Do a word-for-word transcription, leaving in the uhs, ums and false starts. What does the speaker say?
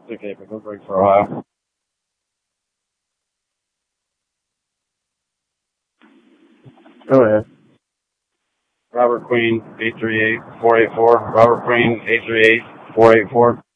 okay, but go break for Ohio. Go ahead. Robert Queen, eight three eight, four eight four. Robert Queen, eight three eight, four eight four.